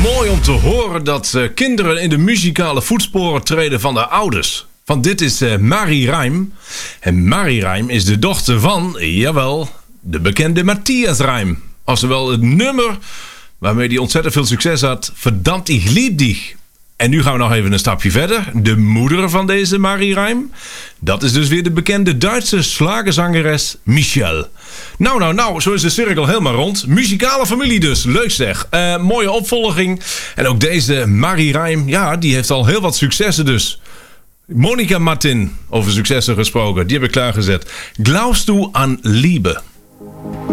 Mooi om te horen dat kinderen in de muzikale voetsporen treden van de ouders. Want dit is Marie Reim. En Marie Reim is de dochter van, jawel, de bekende Matthias Reim. Oftewel het nummer waarmee hij ontzettend veel succes had. Verdammt, ich lieb dich. En nu gaan we nog even een stapje verder. De moeder van deze Marie Reim. Dat is dus weer de bekende Duitse slagerzangeres Michelle. Nou, zo is de cirkel helemaal rond. Muzikale familie dus, leuk zeg. Mooie opvolging. En ook deze Marie Reim, ja, die heeft al heel wat successen dus. Monica Martin, over successen gesproken, die heb ik klaargezet. Glaubst du an Liebe?